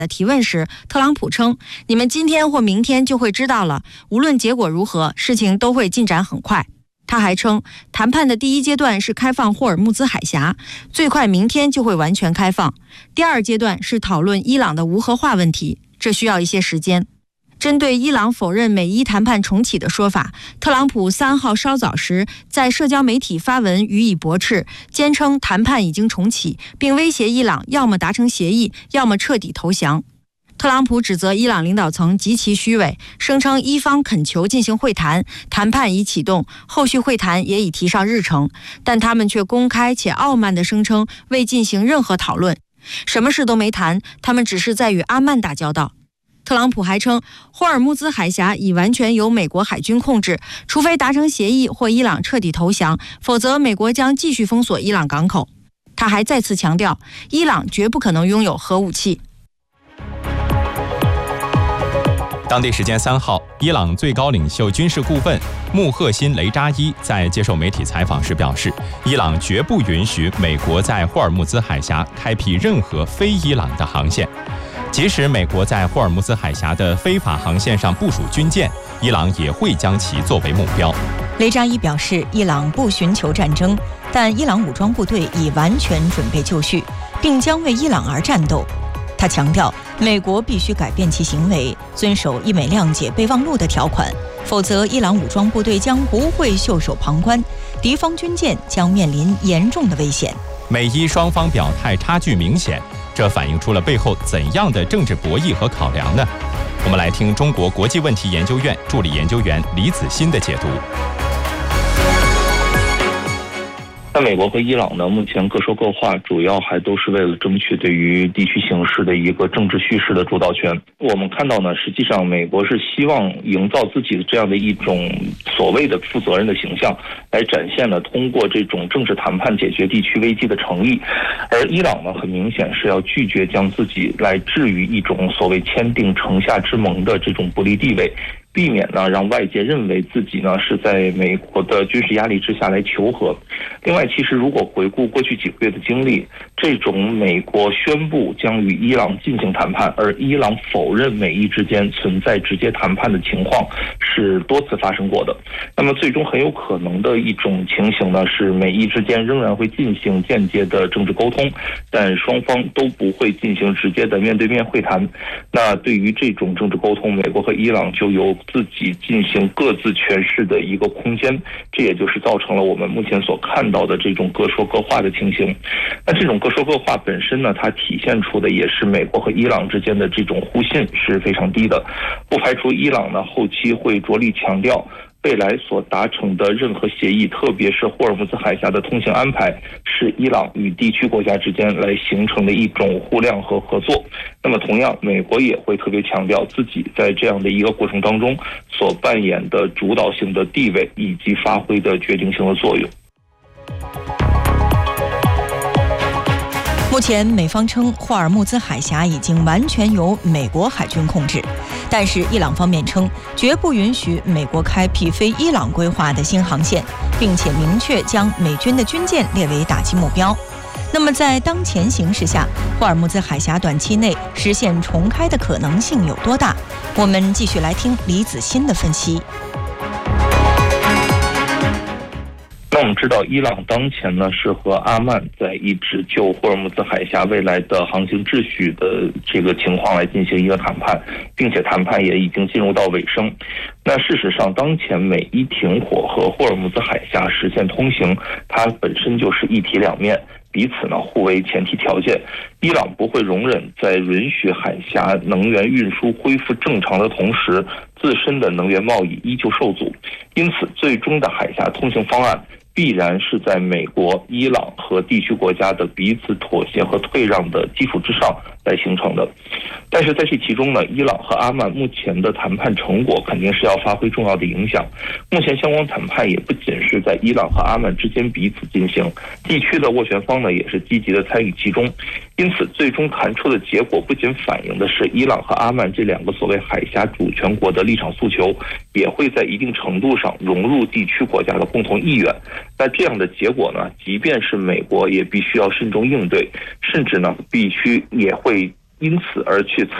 的提问时，特朗普称：“你们今天或明天就会知道了，无论结果如何，事情都会进展很快。”他还称，谈判的第一阶段是开放霍尔木兹海峡，最快明天就会完全开放。第二阶段是讨论伊朗的无核化问题，这需要一些时间。针对伊朗否认美伊谈判重启的说法，特朗普3号稍早时在社交媒体发文予以驳斥，坚称谈判已经重启，并威胁伊朗要么达成协议，要么彻底投降。特朗普指责伊朗领导层极其虚伪，声称伊方恳求进行会谈，谈判已启动，后续会谈也已提上日程，但他们却公开且傲慢地声称未进行任何讨论，什么事都没谈，他们只是在与阿曼打交道。特朗普还称，霍尔木兹海峡已完全由美国海军控制，除非达成协议或伊朗彻底投降，否则美国将继续封锁伊朗港口。他还再次强调，伊朗绝不可能拥有核武器。 当地时间3号，伊朗最高领袖军事顾问穆赫辛·雷扎伊在接受媒体采访时表示，伊朗绝不允许美国在霍尔木兹海峡开辟任何非伊朗的航线。即使美国在霍尔木兹海峡的非法航线上部署军舰，伊朗也会将其作为目标。 雷扎伊表示，伊朗不寻求战争，但伊朗武装部队已完全准备就绪，并将为伊朗而战斗。他强调，美国必须改变其行为，遵守一美谅解备忘录的条款，否则伊朗武装部队将不会袖手旁观，敌方军舰将面临严重的危险。 美伊双方表态差距明显，这反映出了背后怎样的政治博弈和考量呢？我们来听中国国际问题研究院助理研究员李子欣的解读。 那美国和伊朗呢，目前各说各话，主要还都是为了争取对于地区形势的一个政治叙事的主导权。我们看到呢，实际上美国是希望营造自己的这样的一种所谓的负责任的形象，来展现了通过这种政治谈判解决地区危机的诚意。而伊朗呢，很明显是要拒绝将自己来置于一种所谓签订城下之盟的这种不利地位，避免呢让外界认为自己呢是在美国的军事压力之下来求和。另外，其实如果回顾过去几个月的经历，这种美国宣布将与伊朗进行谈判，而伊朗否认美伊之间存在直接谈判的情况是多次发生过的。那么最终很有可能的一种情形呢，是美伊之间仍然会进行间接的政治沟通，但双方都不会进行直接的面对面会谈。那对于这种政治沟通，美国和伊朗就有自己进行各自诠释的一个空间，这也就是造成了我们目前所看到的这种各说各话的情形。那这种各说各话本身呢，它体现出的也是美国和伊朗之间的这种互信是非常低的，不排除伊朗呢后期会着力强调未来所达成的任何协议，特别是霍尔木兹海峡的通行安排，是伊朗与地区国家之间来形成的一种互谅和合作。那么同样，美国也会特别强调自己在这样的一个过程当中所扮演的主导性的地位以及发挥的决定性的作用。 目前美方称霍尔木兹海峡已经完全由美国海军控制，但是伊朗方面称绝不允许美国开辟非伊朗规划的新航线，并且明确将美军的军舰列为打击目标。那么在当前形势下，霍尔木兹海峡短期内实现重开的可能性有多大？我们继续来听李子欣的分析。 那我们知道，伊朗当前呢是和阿曼在一直就霍尔木兹海峡未来的航行秩序的这个情况来进行一个谈判，并且谈判也已经进入到尾声。那事实上，当前美伊停火和霍尔木兹海峡实现通行，它本身就是一体两面，彼此呢互为前提条件。伊朗不会容忍在允许海峡能源运输恢复正常的同时，自身的能源贸易依旧受阻。因此，最终的海峡通行方案必然是在美国、伊朗和地区国家的彼此妥协和退让的基础之上来形成的。但是在这其中呢，伊朗和阿曼目前的谈判成果肯定是要发挥重要的影响。目前相关谈判也不仅是在伊朗和阿曼之间彼此进行，地区的斡旋方呢也是积极的参与其中。因此，最终谈出的结果不仅反映的是伊朗和阿曼这两个所谓海峡主权国的立场诉求，也会在一定程度上融入地区国家的共同意愿。那这样的结果呢，即便是美国也必须要慎重应对，甚至呢必须也会因此而去